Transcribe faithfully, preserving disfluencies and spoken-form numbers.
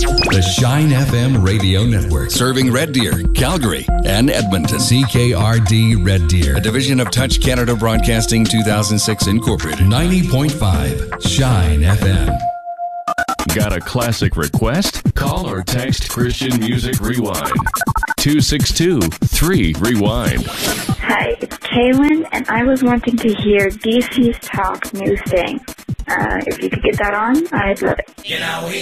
The Shine F M Radio Network. Serving Red Deer, Calgary, and Edmonton. C K R D Red Deer. A division of Touch Canada Broadcasting two thousand six Incorporated. ninety point five Shine F M. Got a classic request? Call or text Christian Music Rewind. two six two, three, rewind. Hi, it's Kaylin, and I was wanting to hear D C's Talk New Thing. Uh, if you could get that on, I'd love it. You know, we